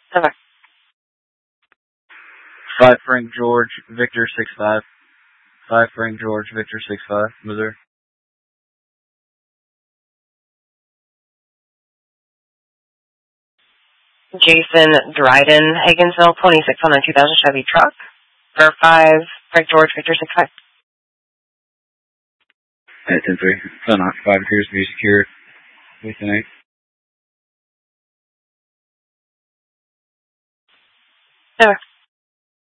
Okay. 5 Frank George, Victor 65. 5 Frank George, Victor 65, Missouri. Jason Dryden, Hagensville, 26 on a 2000 Chevy truck. For 5 Frank George, Victor 65. 10-3. Sun occupied appears to be secured. Within 8. Okay.